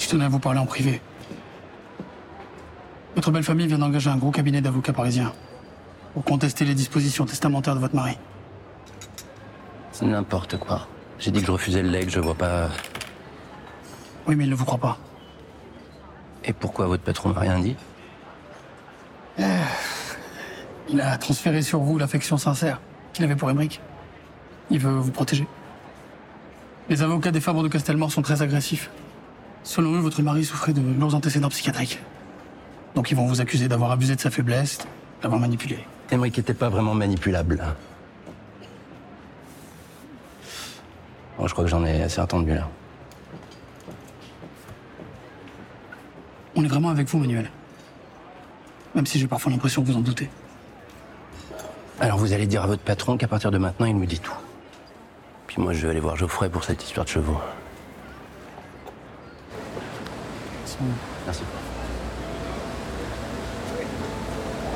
Je tenais à vous parler en privé. Votre belle famille vient d'engager un gros cabinet d'avocats parisiens pour contester les dispositions testamentaires de votre mari. C'est n'importe quoi. J'ai dit que je refusais le legs, je vois pas... Oui, mais il ne vous croit pas. Et pourquoi votre patron m'a rien dit? Il a transféré sur vous l'affection sincère qu'il avait pour Emmerich. Il veut vous protéger. Les avocats des Fabre de Castelmore sont très agressifs. Selon eux, votre mari souffrait de lourds antécédents psychiatriques. Donc ils vont vous accuser d'avoir abusé de sa faiblesse, d'avoir manipulé. Emmerich était pas vraiment manipulable. Bon, je crois que j'en ai assez entendu là. On est vraiment avec vous, Manuel. Même si j'ai parfois l'impression que vous en doutez. Alors vous allez dire à votre patron qu'à partir de maintenant, il me dit tout. Puis moi, je vais aller voir Geoffrey pour cette histoire de chevaux. Merci.